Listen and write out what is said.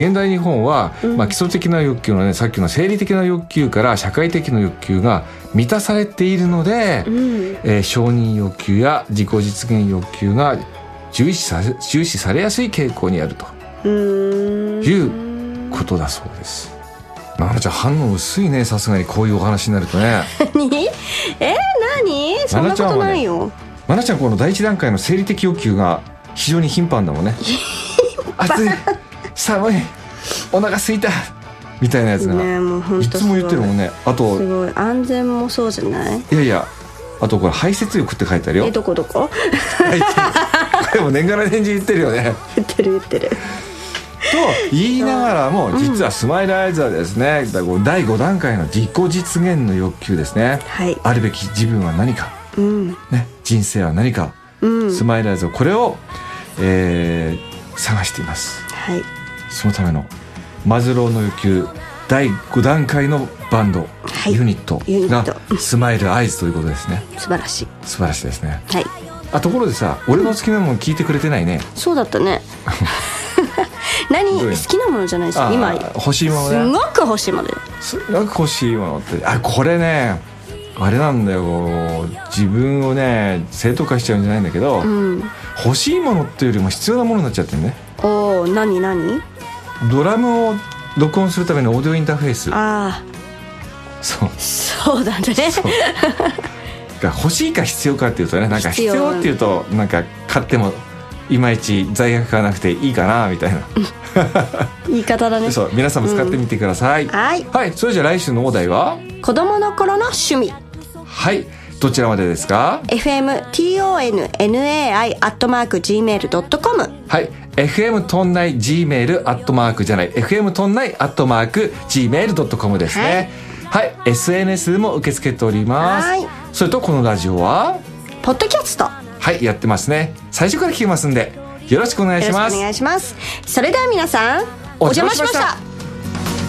現代日本は、基礎的な欲求のね、さっきの生理的な欲求から社会的な欲求が満たされているので、承認欲求や自己実現欲求が重視されやすい傾向にあるということだそうです。ななちゃん反応薄いね。さすがにこういうお話になるとね。 何？そんなことないよ。 ななちゃんこの第一段階の生理的欲求が非常に頻繁だもんね。暑い、寒い、お腹すいたみたいなやつが、ね、もうほんといつも言ってるもんね。あとすごい安全もそうじゃない？ いやいや、あとこれ排泄欲って書いてあるよ。 どここれも年がら年中言ってるよね。 言ってると言いながらも、実はスマイルアイズはですね、第5段階の自己実現の欲求ですね、はい、あるべき自分は何か、ね、人生は何か、スマイルアイズはこれを、探しています、はい、そのためのマズローの欲求第5段階のバンド、はい、ユニットがスマイルアイズということですね。 素晴らしいですね、 はい。 ところでさ、俺の好きなもの聞いてくれてないね。 そうだったね。何好きなものじゃないですか今欲しいものね。 すごく欲しいもので、 すごく欲しいものって、これね、あれなんだよ、自分をね正当化しちゃうんじゃないんだけど、欲しいものっていうよりも必要なものになっちゃってるね。 おー、何？ ドラムを録音するためのオーディオインターフェース。 そうだね。 欲しいか必要かっていうとね、なんか必要っていうとなんか買ってもいまいち罪悪感なくていいかなみたいな言い方だね。 そう、皆さんも使ってみてください、はい、それじゃあ来週のお題は子供の頃の趣味。 はい、どちらまでですか？ fmtonnai@gmail.com。 はい、FM トンナイ Gmail@ じゃない FM トンナイ@gmail.com ですね。はい、SNS も受け付けております。はい、それとこのラジオはポッドキャスト、 はい、やってますね。最初から聞けますんでよろしくお願いします。 それでは皆さんお邪魔しました。